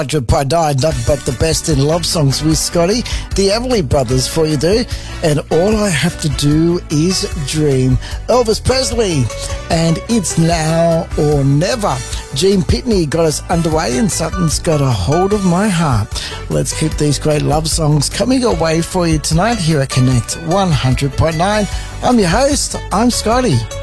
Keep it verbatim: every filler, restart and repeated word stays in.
one hundred point nine, nothing but the best in love songs with Scotty. The Everly Brothers for you do. And all I have to do is dream. Elvis Presley. And it's now or never. Gene Pitney got us underway and something's got a hold of my heart. Let's keep these great love songs coming away for you tonight here at Connect one hundred point nine. I'm your host. I'm Scotty.